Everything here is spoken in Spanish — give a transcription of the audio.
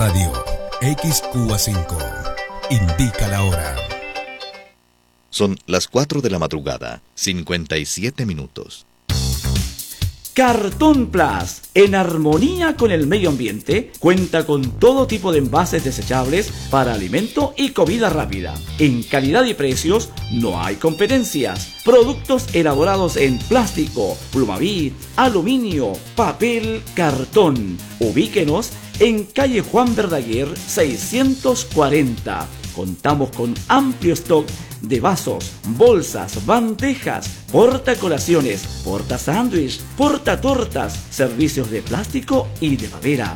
Radio XQA5 indica la hora. Son las 4 de la madrugada, 57 minutos. Cartón Plus, en armonía con el medio ambiente, cuenta con todo tipo de envases desechables para alimento y comida rápida. En calidad y precios no hay competencias. Productos elaborados en plástico, plumavit, aluminio, papel, cartón. Ubíquenos en calle Juan Verdaguer 640. Contamos con amplio stock de vasos, bolsas, bandejas, portacolaciones, portasándwich, portatortas, servicios de plástico y de madera.